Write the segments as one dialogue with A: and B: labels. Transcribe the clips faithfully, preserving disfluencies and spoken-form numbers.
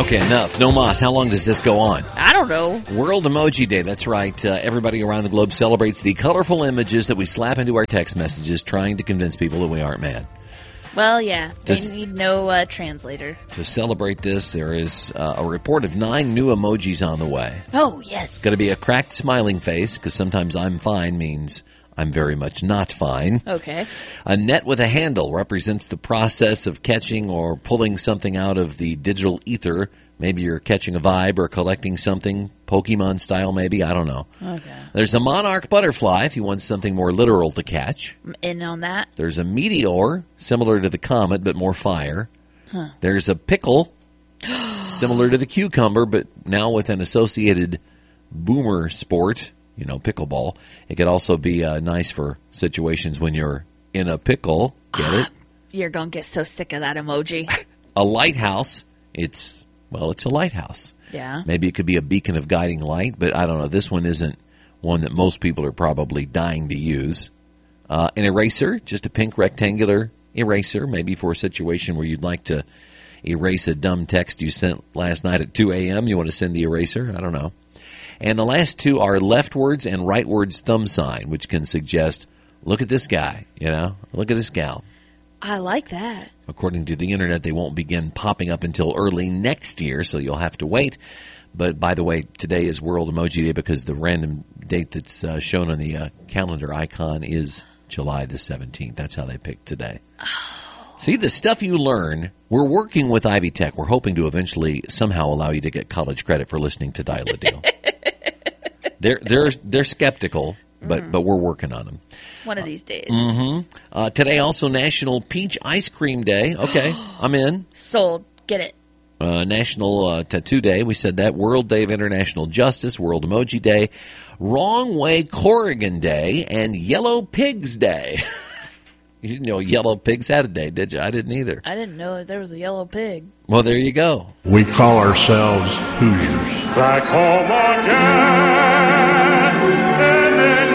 A: Okay, enough. No mas. How long does this go on?
B: I don't know.
A: World Emoji Day. That's right. Uh, everybody around the globe celebrates the colorful images that we slap into our text messages, trying to convince people that we aren't mad.
B: Well, yeah. They
A: Just-
B: need no uh, translator.
A: To celebrate this, there is uh, a report of nine new emojis on the way.
B: Oh, yes.
A: Going to be a cracked smiling face, because sometimes I'm fine means I'm very much not fine.
B: Okay.
A: A net with a handle represents the process of catching or pulling something out of the digital ether. Maybe you're catching a vibe or collecting something, Pokemon style maybe, I don't know.
B: Okay.
A: There's a monarch butterfly if you want something more literal to catch.
B: I'm in on that.
A: There's a meteor, similar to the comet but more fire.
B: Huh.
A: There's a pickle, similar to the cucumber but now with an associated boomer sport, you know, pickleball. It could also be uh, nice for situations when you're in a pickle. Get it?
B: You're going to get so sick of that emoji.
A: A lighthouse. It's, well, it's a lighthouse.
B: Yeah.
A: Maybe it could be a beacon of guiding light, but I don't know. This one isn't one that most people are probably dying to use. Uh, an eraser, just a pink rectangular eraser, maybe for a situation where you'd like to erase a dumb text you sent last night at two a.m. You want to send the eraser? I don't know. And the last two are leftwards and rightwards thumb sign, which can suggest, look at this guy, you know, look at this gal.
B: I like that.
A: According to the internet, they won't begin popping up until early next year, so you'll have to wait. But by the way, today is World Emoji Day because the random date that's uh, shown on the uh, calendar icon is July the seventeenth. That's how they picked today. Oh. See, the stuff you learn, we're working with Ivy Tech. We're hoping to eventually somehow allow you to get college credit for listening to Dial a Deal. they're, they're, they're skeptical, but, mm. but we're working on them.
B: One of these days.
A: Mm-hmm. Uh, today also National Peach Ice Cream Day. Okay, I'm in.
B: Sold. Get it.
A: Uh, National uh, Tattoo Day. We said that. World Day of International Justice. World Emoji Day. Wrong Way Corrigan Day. And Yellow Pigs Day. You didn't know Yellow Pigs had a day, did you? I didn't either.
B: I didn't know there was a yellow pig.
A: Well, there you go.
C: We call ourselves Hoosiers.
D: Back home again in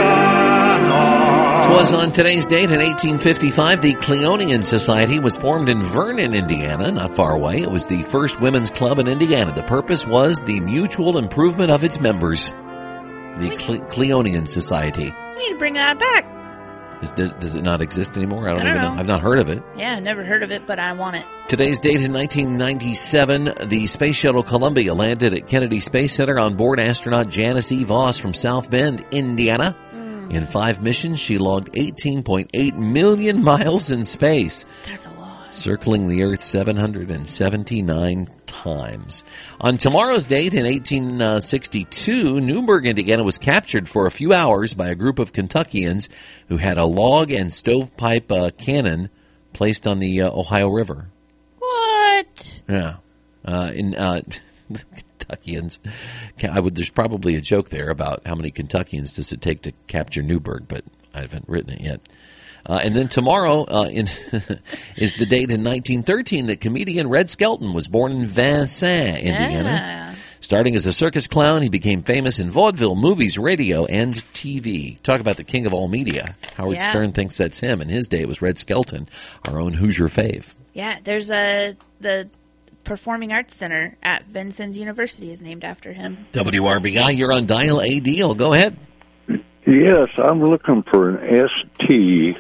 D: Indiana.
A: It was on today's date in eighteen fifty-five, the Cleonian Society was formed in Vernon, Indiana, not far away. It was the first women's club in Indiana. The purpose was the mutual improvement of its members. The Cle- Cleonian Society.
B: We need to bring that back.
A: Is, does, does it not exist anymore? I don't,
B: I don't
A: even know.
B: know.
A: I've not heard of it.
B: Yeah, never heard of it, but I want it.
A: Today's date in nineteen ninety-seven, the Space Shuttle Columbia landed at Kennedy Space Center on board astronaut Janice E. Voss from South Bend, Indiana. Mm. In five missions, she logged eighteen point eight million miles in space.
B: That's a lot.
A: Circling the Earth seven hundred seventy-nine times. On tomorrow's date in eighteen sixty-two, Newburgh, Indiana was captured for a few hours by a group of Kentuckians who had a log and stovepipe uh, cannon placed on the uh, Ohio River.
B: What?
A: Yeah. Uh, in uh, Kentuckians. I would, there's probably a joke there about how many Kentuckians does it take to capture Newburgh, but I haven't written it yet. Uh, and then tomorrow uh, in is the date in nineteen thirteen that comedian Red Skelton was born in Vincennes, Indiana.
B: Yeah.
A: Starting as a circus clown, he became famous in vaudeville, movies, radio, and T V. Talk about the king of all media. Howard
B: Yeah.
A: Stern thinks that's him. In his day, it was Red Skelton, our own Hoosier fave.
B: Yeah, there's a the Performing Arts Center at Vincennes University is named after him.
A: W R B I, you're on Dial a Deal. Go ahead.
E: Yes, I'm looking for an S T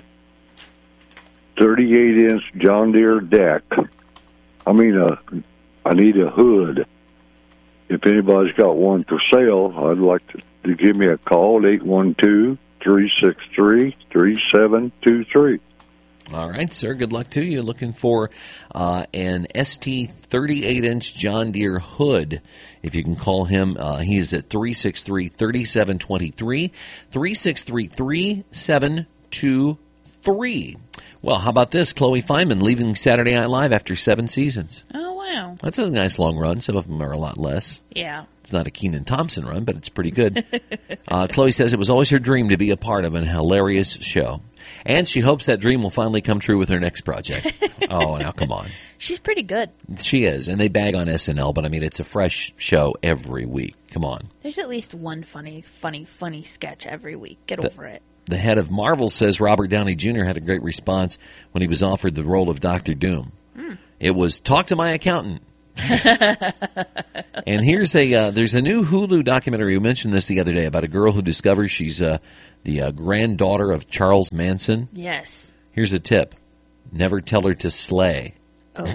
E: thirty-eight inch John Deere deck. I mean, a, I need a hood. If anybody's got one for sale, I'd like to, to give me a call at eight one two, three six three, three seven two three.
A: All right, sir. Good luck to you. Looking for uh, an S T thirty-eight inch John Deere hood. If you can call him, uh, he's at three six three, three seven two three, three six three, three seven two three. Well, how about this? Chloe Fineman leaving Saturday Night Live after seven seasons.
B: Oh, wow.
A: That's a nice long run. Some of them are a lot less.
B: Yeah.
A: It's not a Kenan Thompson run, but it's pretty good. uh, Chloe says it was always her dream to be a part of an hilarious show. And she hopes that dream will finally come true with her next project. Oh, now come on.
B: She's pretty good.
A: She is. And they bag on S N L, but I mean, it's a fresh show every week. Come on.
B: There's at least one funny, funny, funny sketch every week. Get
A: The-
B: over it.
A: The head of Marvel says Robert Downey Junior had a great response when he was offered the role of Doctor Doom.
B: Mm.
A: It was, talk to my accountant. And here's a uh, there's a new Hulu documentary. We mentioned this the other day about a girl who discovers she's uh, the uh, granddaughter of Charles Manson.
B: Yes.
A: Here's a tip: never tell her to slay.
B: Oh.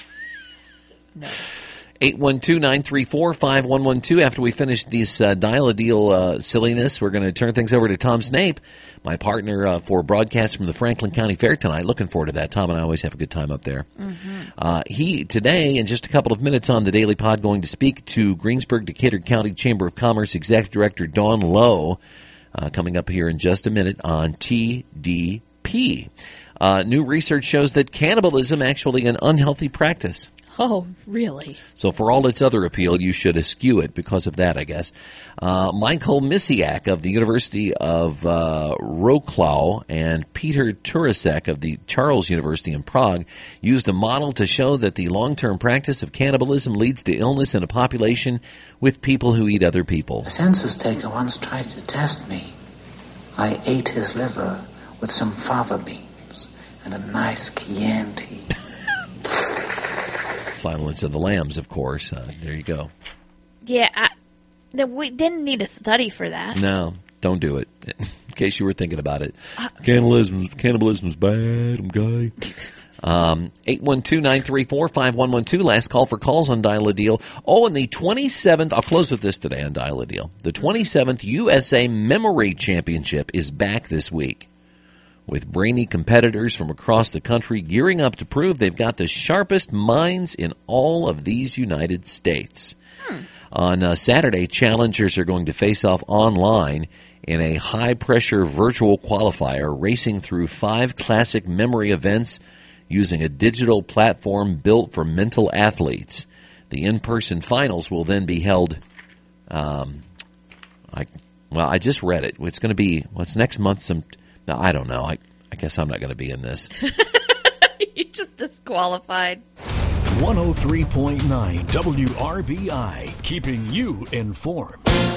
B: No.
A: eight one two, nine three four, five one one two. After we finish this uh, dial-a-deal uh, silliness, we're going to turn things over to Tom Snape, my partner uh, for broadcast from the Franklin County Fair tonight. Looking forward to that. Tom and I always have a good time up there. Mm-hmm. Uh, he, today, in just a couple of minutes on the Daily Pod, going to speak to Greensburg-Decatur County Chamber of Commerce Executive Director Dawn Lowe, uh, coming up here in just a minute on T D P. Uh, new research shows that cannibalism actually an unhealthy practice.
B: Oh, really?
A: So for all its other appeal, you should eschew it because of that, I guess. Uh, Michael Misiak of the University of uh, Wrocław and Peter Turasek of the Charles University in Prague used a model to show that the long-term practice of cannibalism leads to illness in a population with people who eat other people.
F: A census taker once tried to test me. I ate his liver with some fava beans and a nice Chianti.
A: Silence of the Lambs, of course. Uh, there you go.
B: Yeah, I, the, we didn't need a study for that.
A: No, don't do it. In case you were thinking about it. Uh, cannibalism, cannibalism's bad. I'm gay. Um, eight one two, nine three four, five one one two. Last call for calls on Dial-A-Deal. Oh, and the twenty-seventh, I'll close with this today on Dial-A-Deal. The twenty-seventh U S A Memory Championship is back this week, with brainy competitors from across the country gearing up to prove they've got the sharpest minds in all of these United States. Hmm. On uh, Saturday, challengers are going to face off online in a high-pressure virtual qualifier racing through five classic memory events using a digital platform built for mental athletes. The in-person finals will then be held, um, I, well, I just read it. It's going to be, what's next month, some... No, I don't know. I, I guess I'm not going to be in this.
B: You just disqualified.
G: one oh three point nine W R B I, keeping you informed.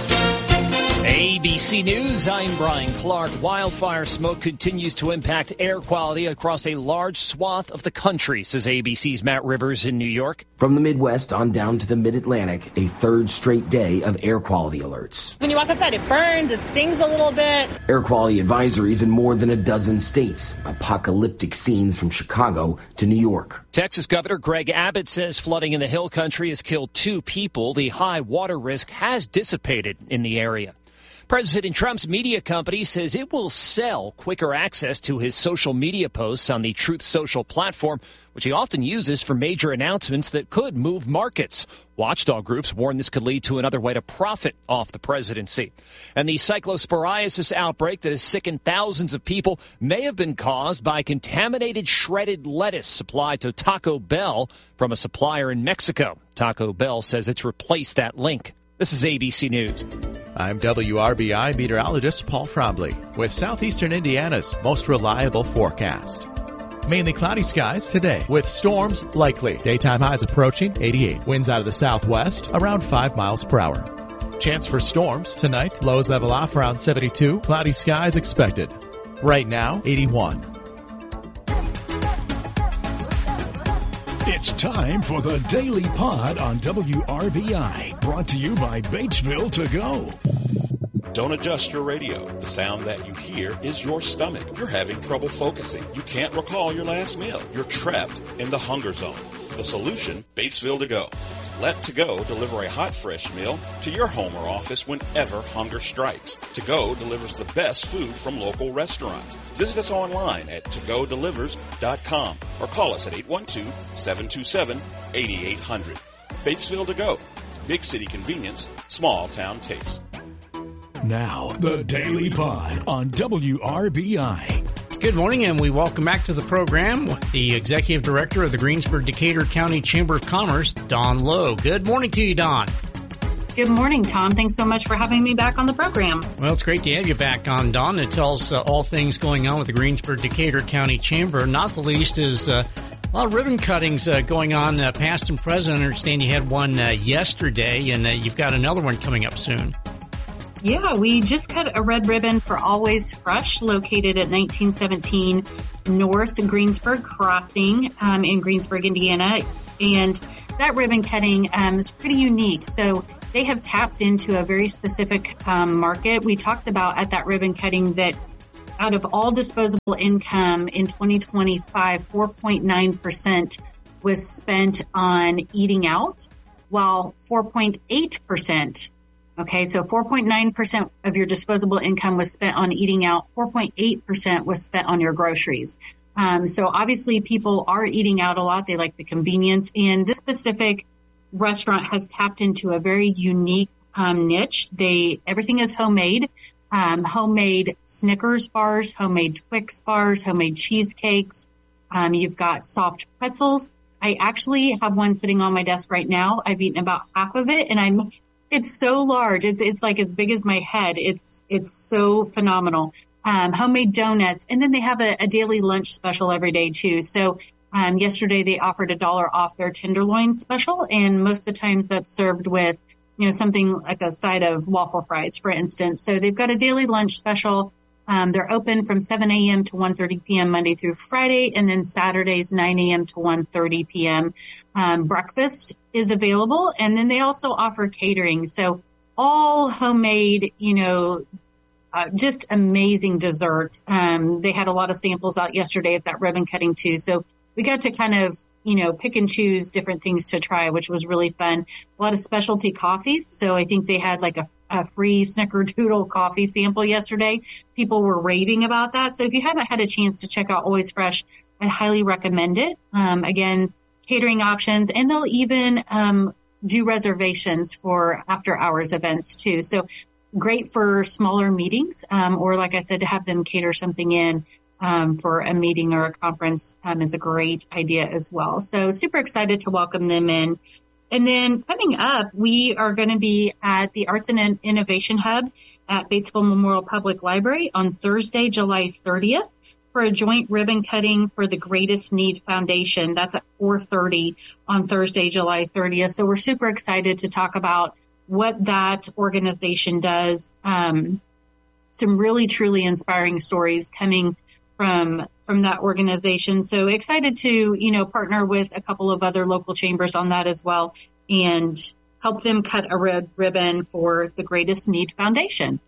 H: A B C News, I'm Brian Clark. Wildfire smoke continues to impact air quality across a large swath of the country, says A B C's Matt Rivers in New York.
I: From the Midwest on down to the Mid-Atlantic, a third straight day of air quality alerts.
J: When you walk outside, it burns, it stings a little bit.
I: Air quality advisories in more than a dozen states. Apocalyptic scenes from Chicago to New York.
H: Texas Governor Greg Abbott says flooding in the Hill Country has killed two people. The high water risk has dissipated in the area. President Trump's media company says it will sell quicker access to his social media posts on the Truth Social platform, which he often uses for major announcements that could move markets. Watchdog groups warn this could lead to another way to profit off the presidency. And the cyclosporiasis outbreak that has sickened thousands of people may have been caused by contaminated shredded lettuce supplied to Taco Bell from a supplier in Mexico. Taco Bell says it's replaced that link. This is A B C News.
K: I'm W R B I meteorologist Paul Trombley with southeastern Indiana's most reliable forecast. Mainly cloudy skies today with storms likely. Daytime highs approaching eighty-eight. Winds out of the southwest around five miles per hour. Chance for storms tonight. Lows level off around seventy-two. Cloudy skies expected. Right now, eighty-one.
G: It's time for the Daily Pod on W R B I, brought to you by Batesville To Go.
L: Don't adjust your radio. The sound that you hear is your stomach. You're having trouble focusing. You can't recall your last meal. You're trapped in the hunger zone. The solution, Batesville To Go. Let To Go deliver a hot, fresh meal to your home or office whenever hunger strikes. To Go delivers the best food from local restaurants. Visit us online at to go delivers dot com or call us at eight one two, seven two seven, eight eight zero zero. Batesville To Go. Big city convenience, small town taste.
G: Now, the Daily Pod on W R B I.
M: Good morning, and we welcome back to the program with the Executive Director of the Greensburg-Decatur County Chamber of Commerce, Dawn Lowe. Good morning to you, Dawn.
N: Good morning, Tom. Thanks so much for having me back on the program.
M: Well, it's great to have you back on, Dawn, to tell us uh, all things going on with the Greensburg-Decatur County Chamber. Not the least is uh, a lot of ribbon cuttings uh, going on, uh, past and present. I understand you had one uh, yesterday, and uh, you've got another one coming up soon.
N: Yeah, we just cut a red ribbon for Always Fresh, located at nineteen seventeen North Greensburg Crossing um, in Greensburg, Indiana. And that ribbon cutting um, is pretty unique. So they have tapped into a very specific um, market. We talked about at that ribbon cutting that out of all disposable income in twenty twenty-five, four point nine percent was spent on eating out, while four point eight percent, okay, so four point nine percent of your disposable income was spent on eating out, four point eight percent was spent on your groceries. Um, so obviously people are eating out a lot. They like the convenience. And this specific restaurant has tapped into a very unique um, niche. They everything is homemade. Um, homemade Snickers bars, homemade Twix bars, homemade cheesecakes. Um, you've got soft pretzels. I actually have one sitting on my desk right now. I've eaten about half of it, and I'm. It's so large. It's it's like as big as my head. It's it's so phenomenal. Um, homemade donuts, and then they have a, a daily lunch special every day too. So um, yesterday they offered a dollar off their tenderloin special, and most of the times that's served with, you know, something like a side of waffle fries, for instance. So they've got a daily lunch special. Um, they're open from seven a.m. to one thirty p.m. Monday through Friday, and then Saturdays nine a.m. to one thirty p.m. Um, breakfast is available, and then they also offer catering. So all homemade, you know, uh, just amazing desserts. Um, they had a lot of samples out yesterday at that ribbon cutting too. So we got to kind of, you know, pick and choose different things to try, which was really fun. A lot of specialty coffees. So I think they had like a, a free Snickerdoodle coffee sample yesterday. People were raving about that. So if you haven't had a chance to check out Always Fresh, I'd highly recommend it. Um, again, catering options, and they'll even um, do reservations for after hours events too. So great for smaller meetings, um, or like I said, to have them cater something in Um, for a meeting or a conference um, is a great idea as well. So super excited to welcome them in. And then coming up, we are going to be at the Arts and Innovation Hub at Batesville Memorial Public Library on Thursday, July thirtieth for a joint ribbon cutting for the Greatest Need Foundation. That's at four thirty on Thursday, July thirtieth. So we're super excited to talk about what that organization does. Um, some really, truly inspiring stories coming from from that organization. So excited to, you know, partner with a couple of other local chambers on that as well and help them cut a red ribbon for the Greatest Need Foundation.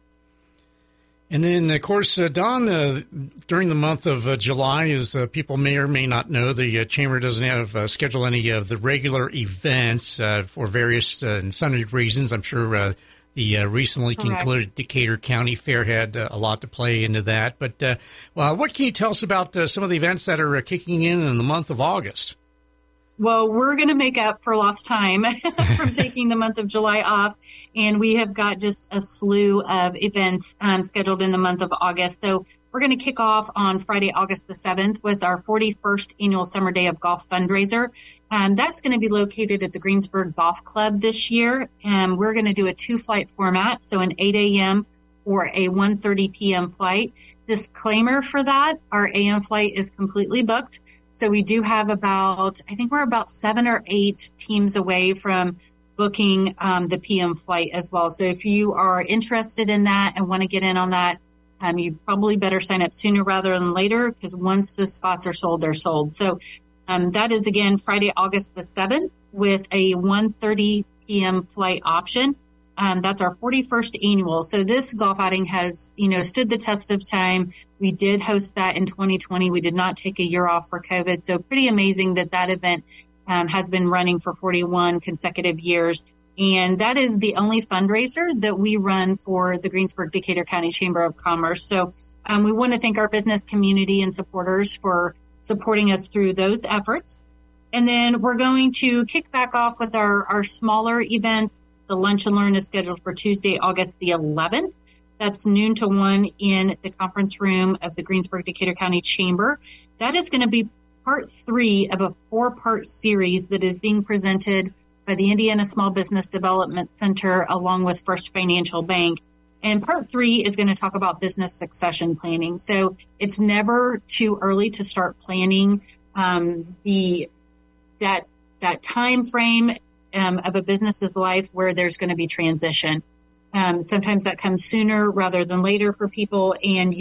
M: And then, of course, uh, Dawn, uh, during the month of uh, July, as uh, people may or may not know, the uh, Chamber doesn't have uh, scheduled any of the regular events uh, for various uh, and sundry reasons. I'm sure uh, the uh, recently
N: Correct.
M: concluded Decatur County Fair had uh, a lot to play into that. But uh, well, what can you tell us about uh, some of the events that are uh, kicking in in the month of August?
N: Well, we're going to make up for lost time from taking the month of July off. And we have got just a slew of events um, scheduled in the month of August. So we're going to kick off on Friday, August the seventh with our forty-first annual Summer Day of Golf fundraiser. Um, that's going to be located at the Greensburg Golf Club this year. And we're going to do a two-flight format, so an eight a.m. or a one thirty p.m. flight. Disclaimer for that, our A M flight is completely booked. So we do have about, I think we're about seven or eight teams away from booking um, the P M flight as well. So if you are interested in that and want to get in on that, um, you probably better sign up sooner rather than later, because once the spots are sold, they're sold. So um, that is, again, Friday, August the seventh with a one thirty p.m. flight option. Um, that's our forty-first annual. So this golf outing has, you know, stood the test of time. We did host that in twenty twenty. We did not take a year off for COVID. So pretty amazing that that event um, has been running for forty-one consecutive years. And that is the only fundraiser that we run for the Greensburg Decatur County Chamber of Commerce. So um, we want to thank our business community and supporters for supporting us through those efforts. And then we're going to kick back off with our, our smaller events. The Lunch and Learn is scheduled for Tuesday, August the eleventh. That's noon to one in the conference room of the Greensburg Decatur County Chamber. That is going to be part three of a four-part series that is being presented by the Indiana Small Business Development Center along with First Financial Bank. And part three is going to talk about business succession planning. So it's never too early to start planning um, the that that time frame um, of a business's life where there's going to be transition. Um, sometimes that comes sooner rather than later for people, and you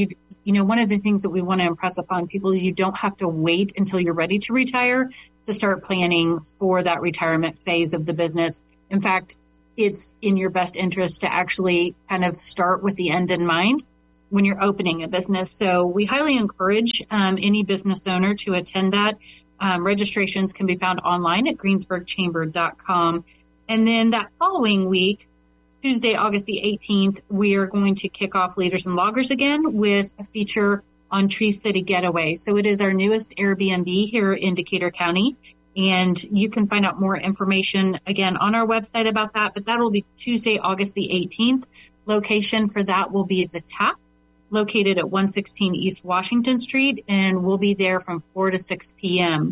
N: you know, one of the things that we want to impress upon people is you don't have to wait until you're ready to retire to start planning for that retirement phase of the business. In fact, it's in your best interest to actually kind of start with the end in mind when you're opening a business. So we highly encourage um, any business owner to attend that. Um, registrations can be found online at greensburg chamber dot com. And then that following week, Tuesday, August the eighteenth, we are going to kick off Leaders and Loggers again with a feature on Tree City Getaway. So it is our newest Airbnb here in Decatur County. And you can find out more information, again, on our website about that. But that will be Tuesday, August the eighteenth. Location for that will be The Tap, located at one sixteen East Washington Street. And we'll be there from four to six p.m.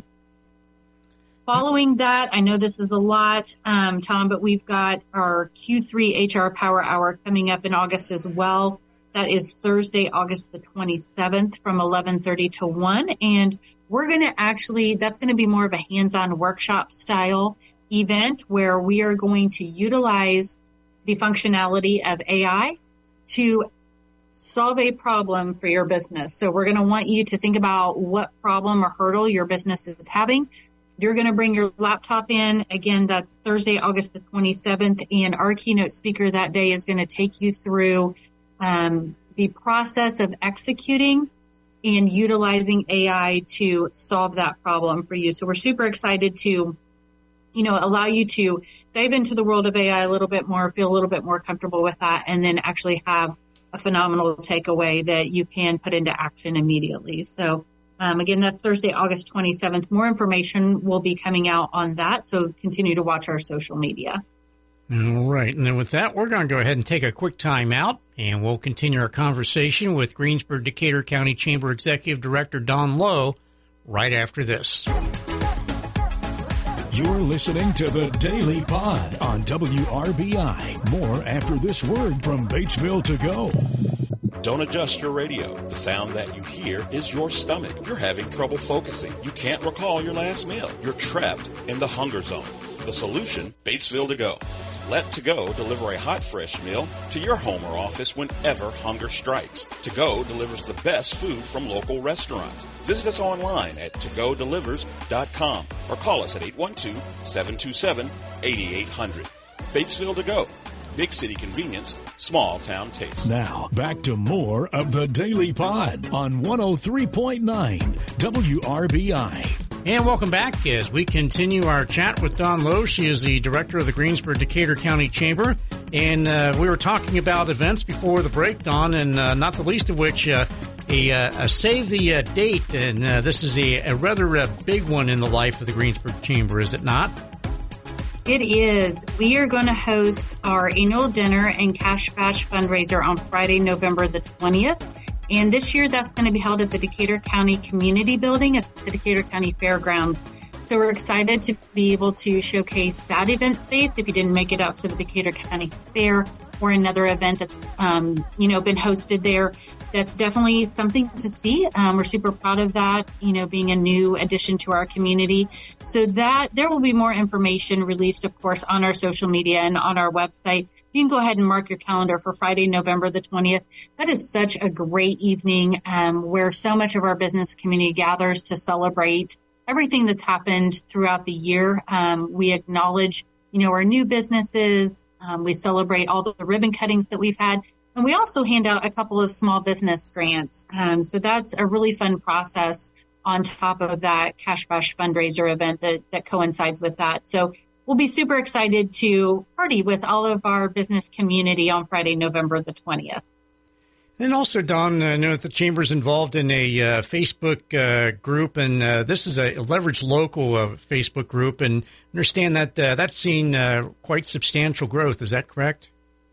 N: Following that, I know this is a lot, um, Tom, but we've got our Q three H R Power Hour coming up in August as well. That is Thursday, August the twenty-seventh from eleven thirty to one. And we're going to actually, that's going to be more of a hands-on workshop style event where we are going to utilize the functionality of A I to solve a problem for your business. So we're going to want you to think about what problem or hurdle your business is having. You're going to bring your laptop in. Again, that's Thursday, August the twenty-seventh. And our keynote speaker that day is going to take you through um, the process of executing and utilizing A I to solve that problem for you. So we're super excited to, you know, allow you to dive into the world of A I a little bit more, feel a little bit more comfortable with that, and then actually have a phenomenal takeaway that you can put into action immediately. So um, again, that's Thursday, August twenty-seventh. More information will be coming out on that. So continue to watch our social media.
M: All right. And then with that, we're going to go ahead and take a quick time out, and we'll continue our conversation with Greensburg Decatur County Chamber Executive Director Don Lowe right after this.
G: You're listening to the Daily Pod on W R B I. More after this word from Batesville to go.
L: Don't adjust your radio. The sound that you hear is your stomach. You're having trouble focusing. You can't recall your last meal. You're trapped in the hunger zone. The solution, Batesville to go. Let To Go deliver a hot, fresh meal to your home or office whenever hunger strikes. To Go delivers the best food from local restaurants. Visit us online at to go delivers dot com or call us at eight one two, seven two seven, eight eight zero zero. Batesville To Go. Big city convenience, small town taste.
G: Now, back to more of the Daily Pod on one oh three point nine W R B I.
M: And welcome back as we continue our chat with Don Lowe. She is the director of the Greensburg Decatur County Chamber. And uh, we were talking about events before the break, Don, and uh, not the least of which uh, a, uh, a Save the uh, Date. And uh, this is a, a rather uh, big one in the life of the Greensburg Chamber, is it not?
N: It is. We are going to host our annual dinner and Cash Bash fundraiser on Friday, November the twentieth. And this year, that's going to be held at the Decatur County Community Building at the Decatur County Fairgrounds. So we're excited to be able to showcase that event space. If you didn't make it out to the Decatur County Fair or another event that's, um, you know, been hosted there, that's definitely something to see. Um, we're super proud of that, you know, being a new addition to our community. So that there will be more information released, of course, on our social media and on our website. You can go ahead and mark your calendar for Friday, November the twentieth. That is such a great evening um, where so much of our business community gathers to celebrate everything that's happened throughout the year. Um, we acknowledge, you know, our new businesses. Um, we celebrate all the ribbon cuttings that we've had. And we also hand out a couple of small business grants. Um, so that's a really fun process on top of that Cash Bash fundraiser event that, that coincides with that. So we'll be super excited to party with all of our business community on Friday, November the twentieth.
M: And also, Don, I know that the Chamber's involved in a uh, Facebook uh, group, and uh, this is a Leverage Local uh, Facebook group, and understand that uh, that's seen uh, quite substantial growth. Is that correct?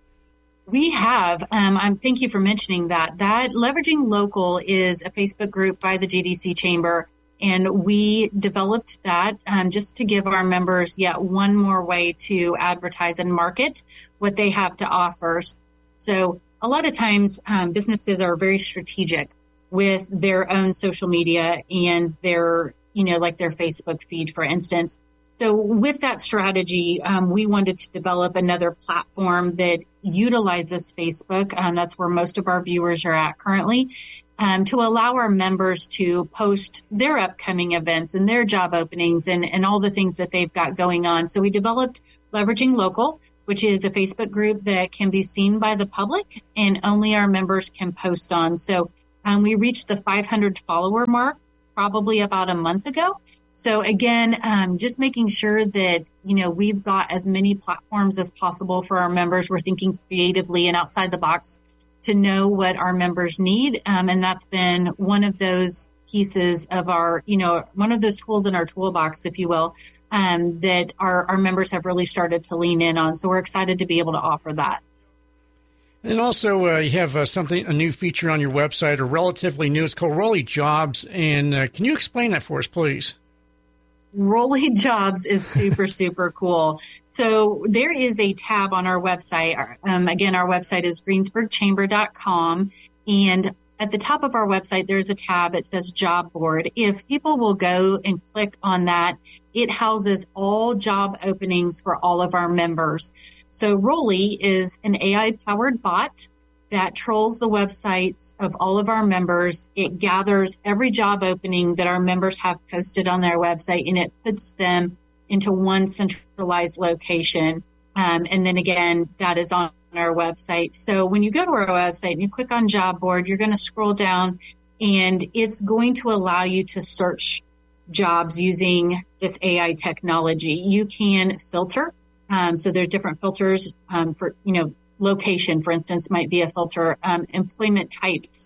N: We have. Um, um, thank you for mentioning that. That Leveraging Local is a Facebook group by the G D C Chamber, and we developed that um, just to give our members yet one more way to advertise and market what they have to offer. So a lot of times um, businesses are very strategic with their own social media and their, you know, like their Facebook feed, for instance. So with that strategy, um, we wanted to develop another platform that utilizes Facebook. Um, that's where most of our viewers are at currently. um, to allow our members to post their upcoming events and their job openings and, and all the things that they've got going on. So we developed Leveraging Local, which is a Facebook group that can be seen by the public and only our members can post on. So um, we reached the five hundred follower mark probably about a month ago. So again, um, just making sure that, you know, we've got as many platforms as possible for our members. We're thinking creatively and outside the box to know what our members need. Um, and that's been one of those pieces of our, you know, one of those tools in our toolbox, if you will, um, that our, our members have really started to lean in on. So we're excited to be able to offer that.
M: And also, uh, you have uh, something, a new feature on your website, or relatively new. It's called Rolly Jobs. And uh, can you explain that for us, please?
N: Rolly Jobs is super, super cool. So there is a tab on our website. Um, again, our website is greensburg chamber dot com. And at the top of our website, there's a tab that says Job Board. If people will go and click on that, it houses all job openings for all of our members. So Rolly is an A I-powered bot that trolls the websites of all of our members. It gathers every job opening that our members have posted on their website, and it puts them into one centralized location. Um, and then again, that is on our website. So when you go to our website and you click on Job Board, you're going to scroll down, and it's going to allow you to search jobs using this A I technology. You can filter. Um, so there are different filters um, for, you know, location, for instance, might be a filter. Um, employment types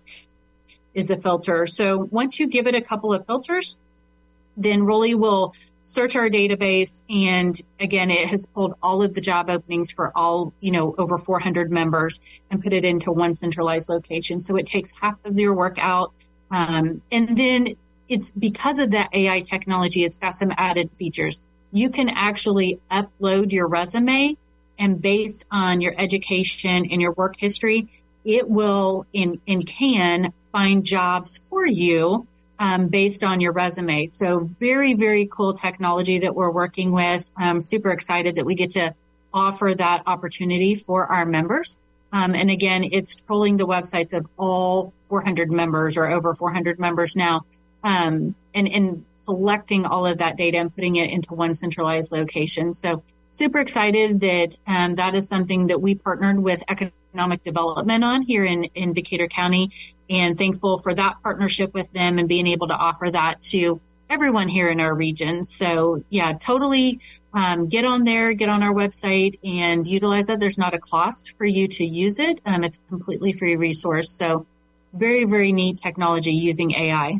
N: is the filter. So once you give it a couple of filters, then Rolly will search our database. And again, it has pulled all of the job openings for all, you know, over four hundred members and put it into one centralized location. So it takes half of your work out. Um, and then it's because of that A I technology, it's got some added features. You can actually upload your resume, and based on your education and your work history, it will and, and can find jobs for you um, based on your resume. So very, very cool technology that we're working with. I'm super excited that we get to offer that opportunity for our members. Um, and again, it's trolling the websites of all four hundred members or over four hundred members now, um, and, and collecting all of that data and putting it into one centralized location. So super excited that um, that is something that we partnered with economic development on here in, in Decatur County, and thankful for that partnership with them and being able to offer that to everyone here in our region. So yeah, totally um, get on there, get on our website and utilize it. There's not a cost for you to use it. Um, it's a completely free resource. So very, very neat technology using A I.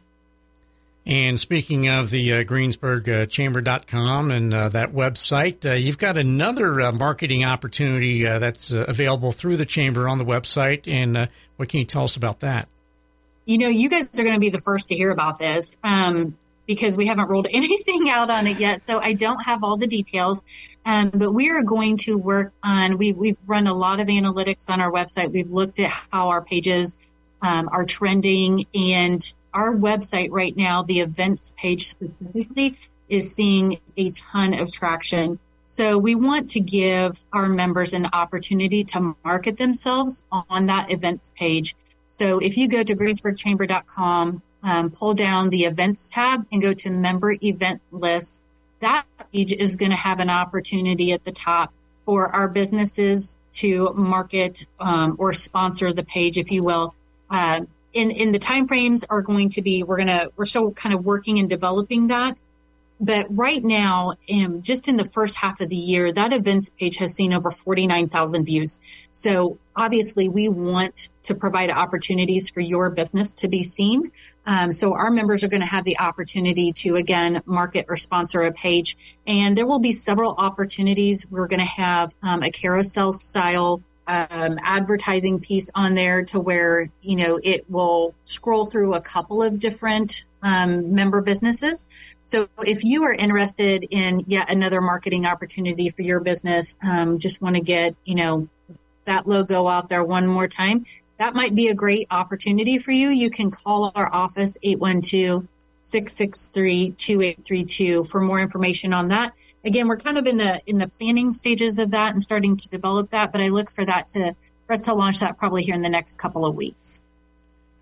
M: And speaking of the uh, greensburg chamber dot com and uh, that website, uh, you've got another uh, marketing opportunity uh, that's uh, available through the chamber on the website. And uh, what can you tell us about that?
N: You know, you guys are going to be the first to hear about this um, because we haven't rolled anything out on it yet. So I don't have all the details. Um, but we are going to work on, we, we've run a lot of analytics on our website. We've looked at how our pages um, are trending, and our website right now, the events page specifically, is seeing a ton of traction. So we want to give our members an opportunity to market themselves on that events page. So if you go to greensburg chamber dot com, um, pull down the events tab and go to member event list, that page is going to have an opportunity at the top for our businesses to market um, or sponsor the page, if you will. Uh, In, in the timeframes are going to be, we're going to, we're still kind of working and developing that. But right now, um, just in the first half of the year, that events page has seen over forty-nine thousand views. So obviously we want to provide opportunities for your business to be seen. Um, so our members are going to have the opportunity to, again, market or sponsor a page. And there will be several opportunities. We're going to have um, a carousel style Um, advertising piece on there to where, you know, it will scroll through a couple of different um, member businesses. So if you are interested in yet another marketing opportunity for your business, um, just want to get, you know, that logo out there one more time, that might be a great opportunity for you. You can call our office, eight one two, six six three, two eight three two for more information on that. Again, we're kind of in the in the planning stages of that and starting to develop that, but I look for that to for us to launch that probably here in the next couple of weeks.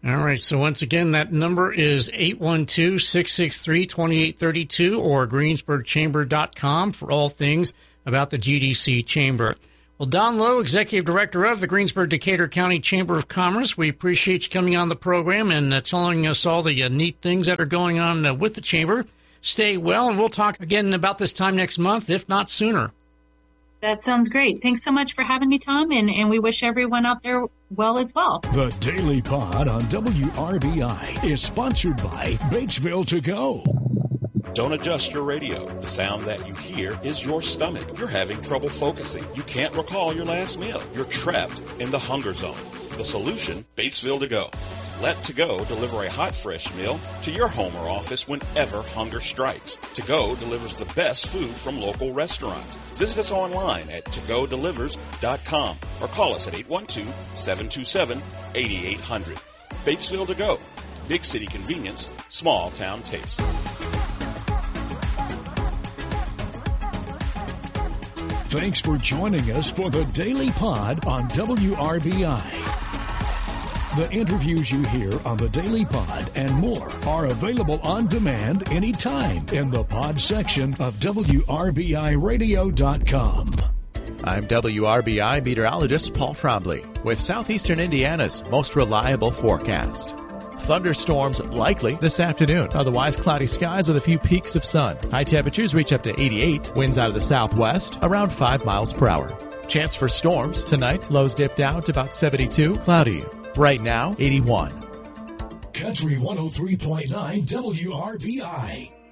M: All right, so once again, that number is eight one two, six six three, two eight three two or greensburg chamber dot com for all things about the G D C Chamber. Well, Don Lowe, Executive Director of the Greensburg-Decatur County Chamber of Commerce, we appreciate you coming on the program and uh, telling us all the uh, neat things that are going on uh, with the Chamber. Stay well, and we'll talk again about this time next month, if not sooner.
N: That sounds great. Thanks so much for having me, Tom, and, and we wish everyone out there well as well.
G: The Daily Pod on W R B I is sponsored by Batesville To Go.
L: Don't adjust your radio. The sound that you hear is your stomach. You're having trouble focusing. You can't recall your last meal. You're trapped in the hunger zone. The solution, Batesville To Go. Let To Go deliver a hot, fresh meal to your home or office whenever hunger strikes. To Go delivers the best food from local restaurants. Visit us online at to go delivers dot com or call us at eight one two, seven two seven, eight eight zero zero. Batesville To Go. Big city convenience, small town taste.
G: Thanks for joining us for the Daily Pod on W R B I. The interviews you hear on the Daily Pod and more are available on demand anytime in the pod section of W R B I radio dot com.
K: I'm W R B I meteorologist Paul Trombley with Southeastern Indiana's most reliable forecast. Thunderstorms likely this afternoon. Otherwise, cloudy skies with a few peaks of sun. High temperatures reach up to eighty-eight. Winds out of the southwest, around five miles per hour. Chance for storms tonight. Lows dip down to about seventy-two. Cloudy. Right now, eighty-one.
G: Country one oh three point nine W R B I.